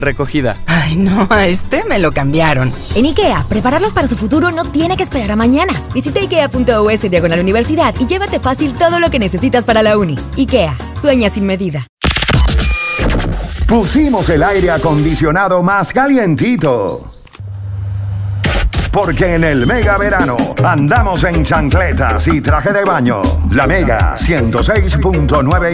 Recogida. Ay, no, a este me lo cambiaron. En IKEA, prepararlos para su futuro no tiene que esperar a mañana. Visita ikea.us/universidad y llévate fácil todo lo que necesitas para la uni. IKEA, sueña sin medida. Pusimos el aire acondicionado más calientito. Porque en el mega verano andamos en chancletas y traje de baño. La Mega 106.9